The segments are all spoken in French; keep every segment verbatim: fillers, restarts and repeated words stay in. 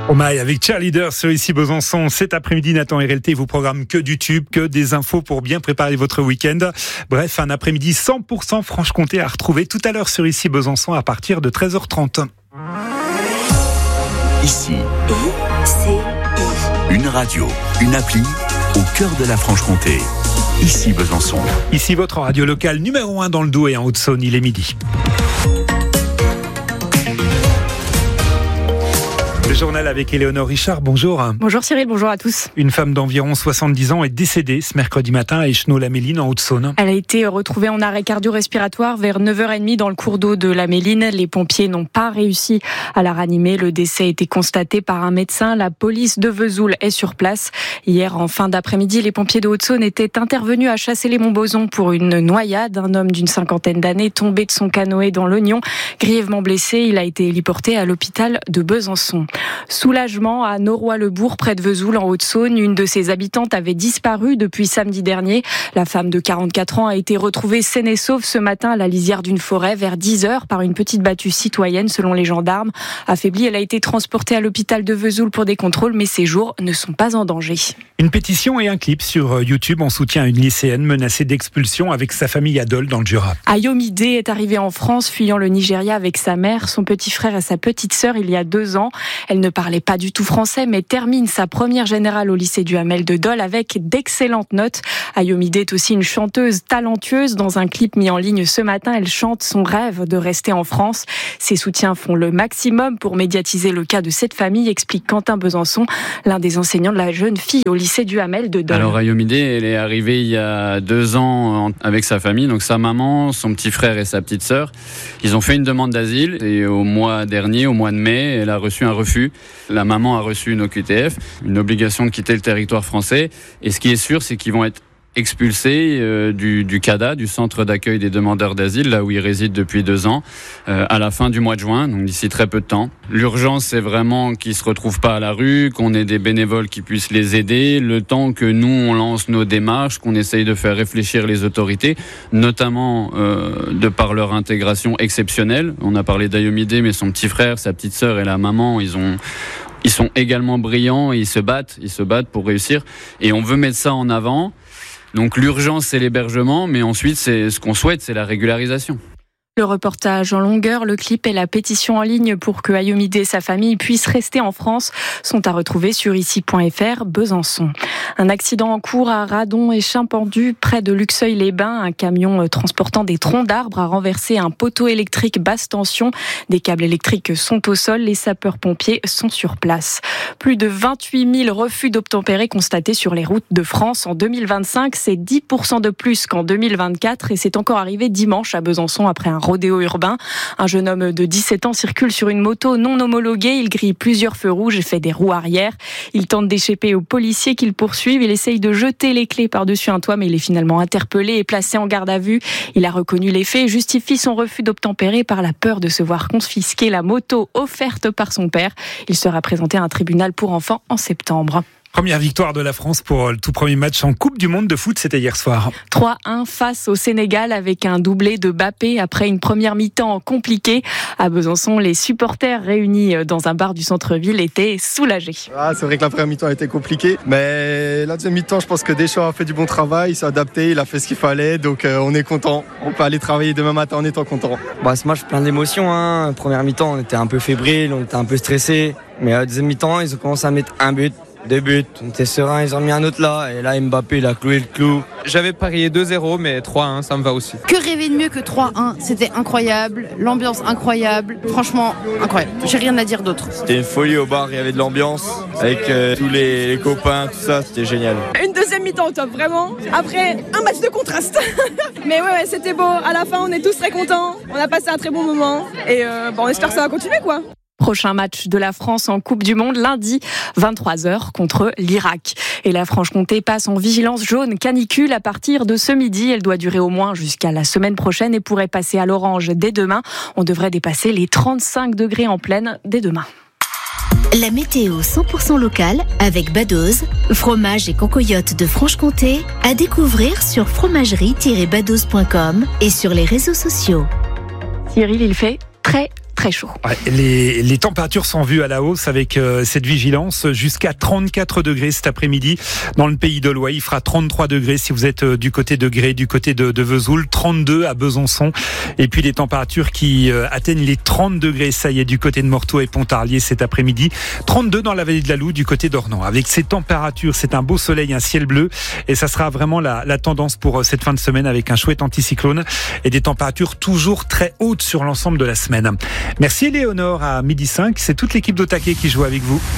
Oh my, avec Cheerleader sur Ici Besançon. Cet après-midi, Nathan R L T vous programme que du tube, que des infos pour bien préparer votre week-end. Bref, un après-midi cent pour cent Franche-Comté à retrouver tout à l'heure sur Ici Besançon à partir de treize heures trente. Ici, une radio, une appli au cœur de la Franche-Comté. Ici Besançon. Ici votre radio locale numéro un dans le Doubs et en Haute-Saône, il est midi. Le journal avec Éléonore Richard, bonjour. Bonjour Cyril, bonjour à tous. Une femme d'environ soixante-dix ans est décédée ce mercredi matin à Échenaux-la-Méline en Haute-Saône. Elle a été retrouvée en arrêt cardio-respiratoire vers neuf heures trente dans le cours d'eau de la Méline. Les pompiers n'ont pas réussi à la ranimer. Le décès a été constaté par un médecin. La police de Vesoul est sur place. Hier, en fin d'après-midi, les pompiers de Haute-Saône étaient intervenus à Chasser-les-Montbozons pour une noyade. Un homme d'une cinquantaine d'années tombé de son canoë dans l'Oignon. Grièvement blessé, il a été héliporté à l'hôpital de Besançon. Soulagement à Noroy-le-Bourg, près de Vesoul, en Haute-Saône. Une de ses habitantes avait disparu depuis samedi dernier. La femme de quarante-quatre ans a été retrouvée saine et sauve ce matin à la lisière d'une forêt vers dix heures par une petite battue citoyenne, selon les gendarmes. Affaiblie, elle a été transportée à l'hôpital de Vesoul pour des contrôles, mais ses jours ne sont pas en danger. Une pétition et un clip sur YouTube en soutien à une lycéenne menacée d'expulsion avec sa famille à Dole dans le Jura. Ayomide est arrivée en France, fuyant le Nigeria avec sa mère, son petit frère et sa petite sœur il y a deux ans. Elle ne parlait pas du tout français, mais termine sa première générale au lycée du Hamel de Dole avec d'excellentes notes. Ayomide est aussi une chanteuse talentueuse. Dans un clip mis en ligne ce matin, elle chante son rêve de rester en France. Ses soutiens font le maximum pour médiatiser le cas de cette famille, explique Quentin Besançon, l'un des enseignants de la jeune fille au lycée du Hamel de Dole. Alors Ayomide, elle est arrivée il y a deux ans avec sa famille, donc sa maman, son petit frère et sa petite sœur. Ils ont fait une demande d'asile et au mois dernier, au mois de mai, elle a reçu un refus. La maman a reçu une O Q T F, une obligation de quitter le territoire français. Et ce qui est sûr, c'est qu'ils vont être expulsés euh, du, du C A D A, du centre d'accueil des demandeurs d'asile, là où ils résident depuis deux ans, euh, à la fin du mois de juin, donc d'ici très peu de temps. L'urgence, c'est vraiment qu'ils ne se retrouvent pas à la rue, qu'on ait des bénévoles qui puissent les aider, le temps que nous, on lance nos démarches, qu'on essaye de faire réfléchir les autorités, notamment euh, de par leur intégration exceptionnelle. On a parlé d'Ayomide, mais son petit frère, sa petite sœur et la maman, ils ont... Ils sont également brillants, ils se battent, ils se battent pour réussir. Et on veut mettre ça en avant. Donc l'urgence, c'est l'hébergement, mais ensuite, c'est, ce qu'on souhaite, c'est la régularisation. Le reportage en longueur, le clip et la pétition en ligne pour que Ayomide et sa famille puissent rester en France sont à retrouver sur ici point f r Besançon. Un accident en cours à Radon et Champendue, près de Luxeuil-les-Bains. Un camion transportant des troncs d'arbres a renversé un poteau électrique basse tension. Des câbles électriques sont au sol. Les sapeurs-pompiers sont sur place. Plus de vingt-huit mille refus d'obtempérer constatés sur les routes de France en deux mille vingt-cinq. C'est dix pour cent de plus qu'en deux mille vingt-quatre et c'est encore arrivé dimanche à Besançon après un rodéo urbain. Un jeune homme de dix-sept ans circule sur une moto non homologuée. Il grille plusieurs feux rouges et fait des roues arrière. Il tente d'échapper aux policiers qui le poursuivent. Il essaye de jeter les clés par-dessus un toit, mais il est finalement interpellé et placé en garde à vue. Il a reconnu les faits et justifie son refus d'obtempérer par la peur de se voir confisquer la moto offerte par son père. Il sera présenté à un tribunal pour enfants en septembre. Première victoire de la France pour le tout premier match en Coupe du Monde de foot, c'était hier soir. trois un face au Sénégal avec un doublé de Mbappé après une première mi-temps compliquée. À Besançon, les supporters réunis dans un bar du centre-ville étaient soulagés. Ah, c'est vrai que la première mi-temps a été compliquée, mais la deuxième mi-temps, je pense que Deschamps a fait du bon travail, il s'est adapté, il a fait ce qu'il fallait, donc euh, on est content. On peut aller travailler demain matin en étant content. Bah, ce match plein d'émotions, hein. Première mi-temps, on était un peu fébrile, on était un peu stressé, mais à la deuxième mi-temps, ils ont commencé à mettre un but. Deux buts, on était serein, ils ont mis un autre là, et là Mbappé il a cloué le clou. J'avais parié deux zéro, mais trois un, ça me va aussi. Que rêver de mieux que trois un, c'était incroyable, l'ambiance incroyable, franchement incroyable, j'ai rien à dire d'autre. C'était une folie au bar, il y avait de l'ambiance, avec euh, tous les, les copains, tout ça, c'était génial. Une deuxième mi-temps au top, vraiment, après un match de contraste. Mais ouais, ouais, c'était beau, à la fin on est tous très contents, on a passé un très bon moment, et euh, bon, on espère que ça va continuer quoi. Prochain match de la France en Coupe du Monde, lundi, vingt-trois heures, contre l'Irak. Et la Franche-Comté passe en vigilance jaune canicule à partir de ce midi. Elle doit durer au moins jusqu'à la semaine prochaine et pourrait passer à l'orange dès demain. On devrait dépasser les trente-cinq degrés en pleine dès demain. La météo cent pour cent locale avec Badoz, fromage et concoyote de Franche-Comté, à découvrir sur fromagerie tiret badoz point com et sur les réseaux sociaux. Cyril, il fait très très chaud. Ouais, les, les températures sont vues à la hausse avec euh, cette vigilance jusqu'à trente-quatre degrés cet après-midi dans le pays de l'Ouai. Il fera trente-trois degrés si vous êtes euh, du côté de Gré, du côté de, de Vesoul, trente-deux à Besançon. Et puis les températures qui euh, atteignent les trente degrés, ça y est, du côté de Morteau et Pontarlier cet après-midi. trente-deux dans la vallée de la Loue du côté d'Ornans. Avec ces températures, c'est un beau soleil, un ciel bleu. Et ça sera vraiment la, la tendance pour euh, cette fin de semaine avec un chouette anticyclone et des températures toujours très hautes sur l'ensemble de la semaine. Merci Éléonore à midi cinq. C'est toute l'équipe d'Au-Taquet qui joue avec vous.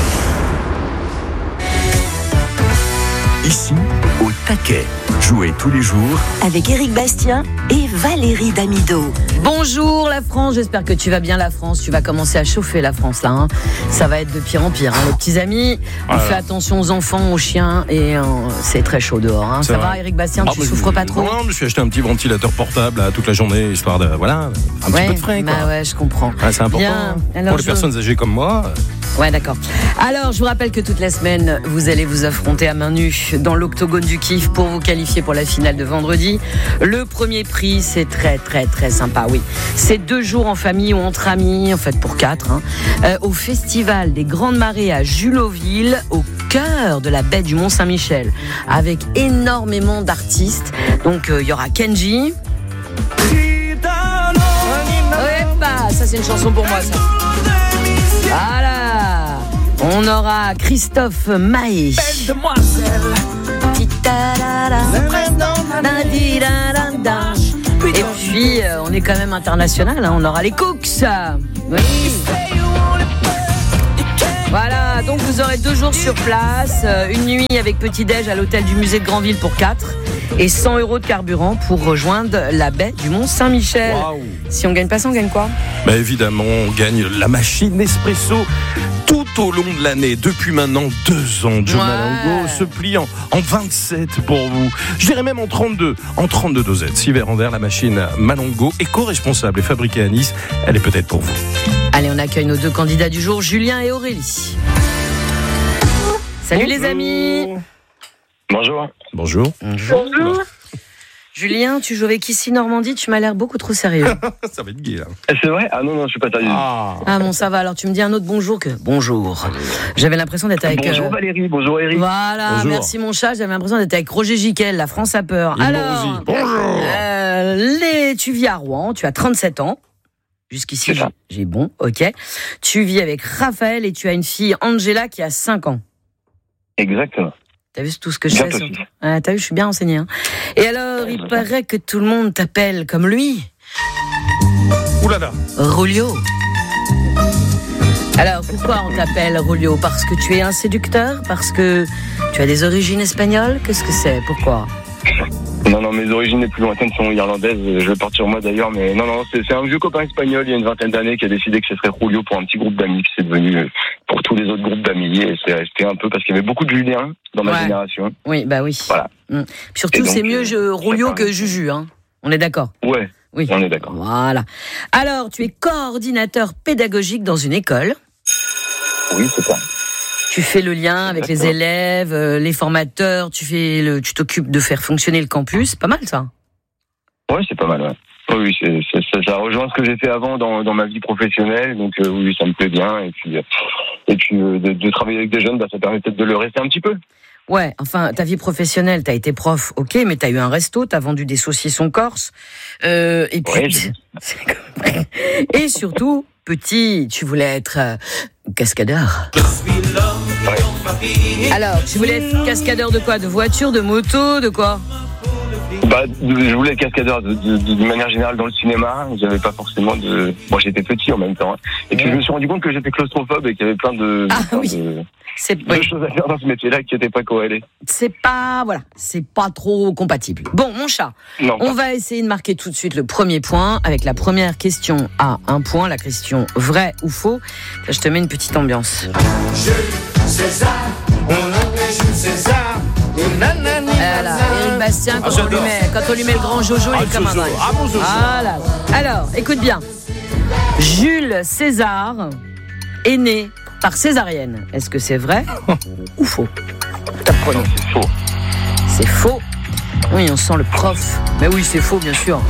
Ici, au Taquet. Jouez tous les jours avec Éric Bastien et Valérie Damido. Bonjour la France, j'espère que tu vas bien la France. Tu vas commencer à chauffer la France là. Hein. Ça va être de pire en pire. Hein. Les petits amis, on fait attention aux enfants, aux chiens et euh, c'est très chaud dehors. Hein. Ça vrai. Va Éric Bastien, ah, tu souffres je, pas trop? Non, je me suis acheté un petit ventilateur portable là, toute la journée, histoire de voilà, un ouais, petit peu de frais. Bah quoi. Ouais, je comprends. Ouais, c'est important bien. Alors, pour les je... personnes âgées comme moi. Ouais, d'accord. Alors, je vous rappelle que toute la semaine, vous allez vous affronter à main nue dans l'octogone du kiff pour vous qualifier pour la finale de vendredi. Le premier prix, c'est très, très, très sympa, oui. C'est deux jours en famille ou entre amis, en fait pour quatre, hein, euh, au Festival des Grandes Marées à Juloville, au cœur de la baie du Mont-Saint-Michel, avec énormément d'artistes. Donc, il euh, y aura Kenji. Ouais, bah, ça, c'est une chanson pour moi, ça. Voilà. On aura Christophe Maé. Belle demoiselle. Et puis, euh, on est quand même international, hein, on aura les Cooks. Oui. Voilà, donc vous aurez deux jours sur place, euh, une nuit avec petit-déj à l'hôtel du musée de Granville pour quatre et cent euros de carburant pour rejoindre la baie du Mont-Saint-Michel. Wow. Si on gagne pas ça, on gagne quoi? Bah évidemment, on gagne la machine Nespresso tout au long de l'année. Depuis maintenant deux ans, Joe ouais. Malongo se plie en, en vingt-sept pour vous. Je dirais même en trente-deux. En trente-deux dosettes. six verres en verre, la machine Malongo, éco-responsable et fabriquée à Nice. Elle est peut-être pour vous. Allez, on accueille nos deux candidats du jour, Julien et Aurélie. Salut Bonjour. Les amis. Bonjour. Bonjour. Bonjour. Bonjour. Julien, tu joues avec Ici Normandie, tu m'as l'air beaucoup trop sérieux. Ça va être gay là. C'est vrai? Ah non, non, je suis pas sérieux. Ah. ah bon, ça va, alors tu me dis un autre bonjour que bonjour. J'avais l'impression d'être avec... Bonjour euh... Valérie, bonjour Eric. Voilà, bonjour. Merci mon chat, j'avais l'impression d'être avec Roger Giquel, la France a peur. Il alors, bonjour. Euh, les... tu vis à Rouen, tu as trente-sept ans. Jusqu'ici, j'ai... j'ai bon, ok. Tu vis avec Raphaël et tu as une fille, Angela, qui a cinq ans. Exactement. T'as vu tout ce que je sais sur... ah, t'as vu, je suis bien renseignée. Hein. Et alors, il paraît que tout le monde t'appelle comme lui. Ouh là là. Rulio. Alors, pourquoi on t'appelle Rulio? Parce que tu es un séducteur? Parce que tu as des origines espagnoles? Qu'est-ce que c'est? Pourquoi? Non, non, mes origines les plus lointaines sont irlandaises. Je vais partir moi d'ailleurs, mais non, non, c'est, c'est un vieux copain espagnol il y a une vingtaine d'années qui a décidé que ce serait Julio pour un petit groupe d'amis, qui c'est devenu pour tous les autres groupes d'amis. Et c'est resté un peu parce qu'il y avait beaucoup de Julien dans ma ouais. génération. Oui, bah oui. Voilà. Mmh. Surtout, donc, c'est mieux je, Julio que Juju, hein. On est d'accord? Ouais. Oui. On est d'accord. Voilà. Alors, tu es coordinateur pédagogique dans une école. Oui, c'est ça. Tu fais le lien avec Exactement. Les élèves, euh, les formateurs, tu fais le, tu t'occupes de faire fonctionner le campus. Pas mal, ça. Oui, c'est pas mal, ouais. Oui, c'est, c'est, ça, ça rejoint ce que j'ai fait avant dans, dans ma vie professionnelle, donc euh, oui, ça me plaît bien. Et puis, euh, et puis euh, de, de travailler avec des jeunes, bah, ça permet peut-être de le rester un petit peu. Ouais, enfin, ta vie professionnelle, t'as été prof, ok, mais t'as eu un resto, t'as vendu des saucissons corse, euh, et puis... Ouais, et surtout, petit, tu voulais être euh, cascadeur. Ouais. Alors, tu voulais être cascadeur de quoi? De voiture, de moto, de quoi? Bah, je voulais être cascadeur de, de, de, de manière générale dans le cinéma. J'avais pas forcément de... Moi, j'étais petit en même temps. Hein. Et puis, ouais. je me suis rendu compte que j'étais claustrophobe et qu'il y avait plein de... Ah plein oui. de... C'est deux oui. choses à faire dans ce métier-là qui n'étaient pas corrélées. C'est pas, voilà, c'est pas trop compatible. Bon, mon chat, non, on va essayer de marquer tout de suite le premier point avec la première question à un point, la question vrai ou faux. Là, je te mets une petite ambiance. Jules César, on l'appelle Jules César. Voilà, Éric Bastien, quand, ah, on lui met, quand on lui met le grand Jojo, ah, il est comme un dingue. Ah, bon, voilà. Alors, écoute bien. Jules César est né par césarienne. Est-ce que c'est vrai ou faux? Top chrono. C'est faux. C'est faux. Oui, on sent le prof. Mais oui, c'est faux, bien sûr.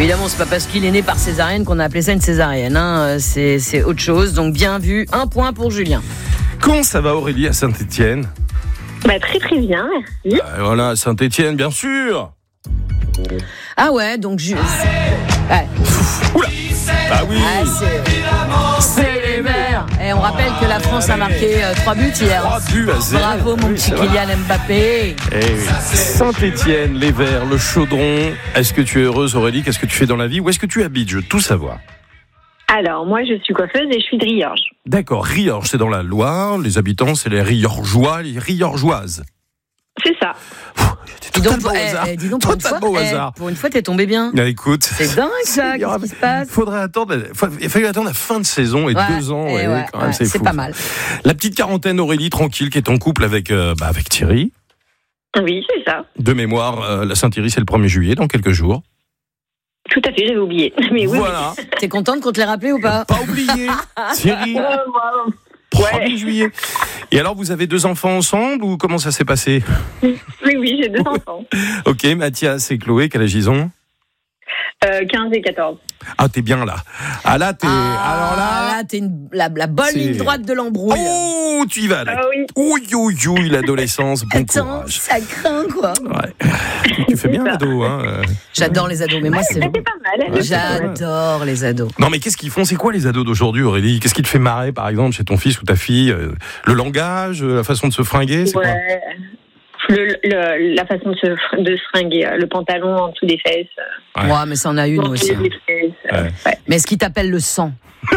Évidemment, c'est pas parce qu'il est né par césarienne qu'on a appelé ça une césarienne. Hein. C'est, c'est autre chose. Donc bien vu, un point pour Julien. Comment ça va Aurélie à Saint-Étienne ? Bah, très très bien, merci. Euh, voilà, à Saint-Étienne, bien sûr. Ah ouais, donc je... Ouais. Oula. Bah oui. Ah, c'est... c'est les Verts. Et on rappelle que la France a marqué euh, trois buts hier. trois buts à zéro. Bravo mon oui, petit Kylian Mbappé. Eh oui. Saint-Étienne, les Verts, le Chaudron. Est-ce que tu es heureuse Aurélie ? Qu'est-ce que tu fais dans la vie ? Où est-ce que tu habites ? Je veux tout savoir. Alors, moi, je suis coiffeuse et je suis de Riorges. D'accord, Riorges, c'est dans la Loire. Les habitants, c'est les Riorgeois, les Riorgeoises. C'est ça. Dis donc, pour, eh, dis donc pour, une fois, eh, pour une fois, t'es tombé bien. Ah, écoute, c'est dingue ça, qu'est-ce qui se passe ? Faudrait attendre, il fallait attendre la fin de saison et ouais, deux ans. et ouais, ouais, quand même, ouais, c'est c'est fou. pas mal. La petite quarantaine Aurélie, tranquille, qui est en couple avec, euh, bah, avec Thierry. Oui, c'est ça. De mémoire, euh, la Saint-Thierry, c'est le premier juillet, dans quelques jours. Tout à fait, j'avais oublié. Mais oui, voilà. Oui. T'es contente qu'on te l'ait rappelé ou pas ? Pas oublié. Thierry. Ouais, ouais. premier juillet. Et alors, vous avez deux enfants ensemble ou comment ça s'est passé ? Oui, oui, j'ai deux enfants. Ok, Mathias et Chloé, quel âge ils ont ? euh, quinze et quatorze. Ah, t'es bien là. Ah là, t'es... Ah, alors là... là, t'es une... la, la bonne c'est... ligne droite de l'embrouille. Oh, tu y vas là. Ah oui. Ouille, ouille, ouille, l'adolescence, bon Attends, courage. ça craint quoi. Ouais. Tu fais bien l'ado, hein. J'adore les ados, mais moi c'est... Ouais, c'est pas mal. Ouais, j'adore les ados. Non mais qu'est-ce qu'ils font ? C'est quoi les ados d'aujourd'hui, Aurélie ? Qu'est-ce qui te fait marrer, par exemple, chez ton fils ou ta fille ? Le langage, la façon de se fringuer, c'est ouais. quoi ? Le, le, la façon de se, de se fringuer, le pantalon en dessous des fesses. Ouais, ouais mais ça en a une aussi. Fesses, ouais. Ouais. Mais est-ce qu'il t'appelle le sang ?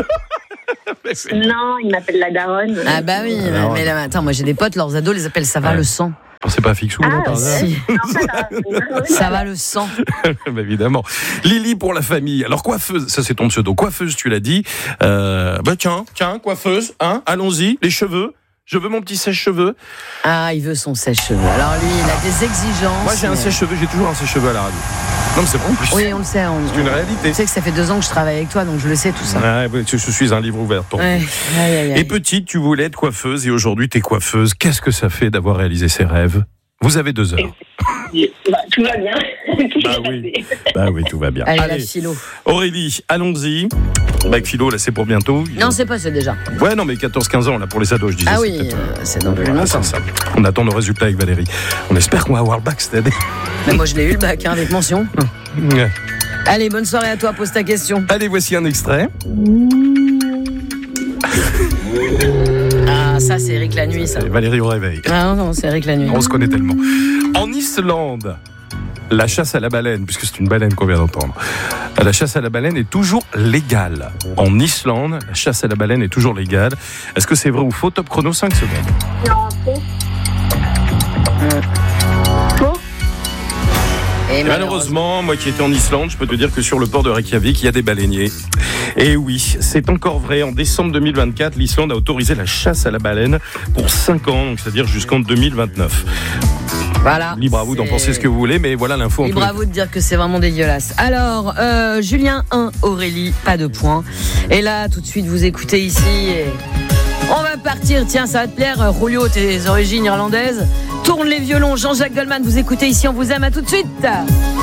Non, il m'appelle la daronne. Ah bah oui, Alors, mais là, attends, moi j'ai des potes, leurs ados les appellent ça va ouais. le sang. C'est pas Fixou, ah, non, par hasard ? Si. Non, ça, va. Ça va le sang. Bah, évidemment. Lily pour la famille. Alors coiffeuse, ça c'est ton pseudo. Coiffeuse, tu l'as dit. Euh, bah tiens, tiens, coiffeuse, hein, allons-y, les cheveux. Je veux mon petit sèche-cheveux. Ah, il veut son sèche-cheveux. Alors lui, il a des exigences. Moi j'ai un sèche-cheveux, j'ai toujours un sèche-cheveux à la radio. Non mais c'est bon en plus. Oui, on le sait. On... C'est une réalité. Tu sais que ça fait deux ans que je travaille avec toi, donc je le sais tout ça. Ouais, je suis un livre ouvert. Ton ouais. Aïe, aïe, aïe. Et petite, tu voulais être coiffeuse et aujourd'hui t'es coiffeuse. Qu'est-ce que ça fait d'avoir réalisé ses rêves ? Vous avez deux heures. Bah, tout va bien. Tout bah, oui. bah oui, tout va bien. Allez, Allez. La philo. Aurélie, allons-y. Bac philo, là c'est pour bientôt. Non, c'est pas ça déjà. Ouais, non, mais quatorze quinze ans, là pour les ados, je disais. Ah oui, c'est, euh, c'est dans plus longtemps. C'est ça. On attend nos résultats avec Valérie. On espère qu'on va avoir le bac cette année. Mais moi je l'ai eu le bac, hein, avec mention. Ouais. Allez, bonne soirée à toi, pose ta question. Allez, voici un extrait. Ah, ça c'est Eric la nuit, ça. C'est Valérie au réveil. Ah non, non, c'est Eric la nuit. On se connaît tellement. En Islande, la chasse à la baleine, puisque c'est une baleine qu'on vient d'entendre, la chasse à la baleine est toujours légale. En Islande, la chasse à la baleine est toujours légale. Est-ce que c'est vrai ou faux ? Top chrono, cinq secondes. Non, faux. Faux. Et malheureusement, malheureusement, moi qui étais en Islande, je peux te dire que sur le port de Reykjavik, il y a des baleiniers. Et oui, c'est encore vrai. En décembre deux mille vingt-quatre, l'Islande a autorisé la chasse à la baleine pour cinq ans, donc c'est-à-dire jusqu'en deux mille vingt-neuf. Voilà. Libre à vous d'en penser ce que vous voulez, mais voilà l'info. Libre à vous de dire que c'est vraiment dégueulasse. Alors, euh, Julien un, Aurélie, pas de points. Et là, tout de suite, vous écoutez ici et... On va partir, tiens, ça va te plaire, Julio, tes origines irlandaises. Tourne les violons, Jean-Jacques Goldman, vous écoutez ici, on vous aime, à tout de suite.